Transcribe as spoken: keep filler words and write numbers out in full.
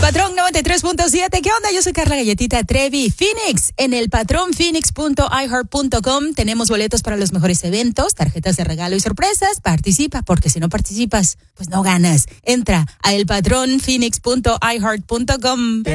Patrón noventa y tres punto siete. ¿Qué onda? Yo soy Carla Galletita Trevi. Phoenix, en el patrón phoenix punto i heart punto com tenemos boletos para los mejores eventos, tarjetas de regalo y sorpresas. Participa, porque si no participas, pues no ganas. Entra a el patrón phoenix punto i heart punto com.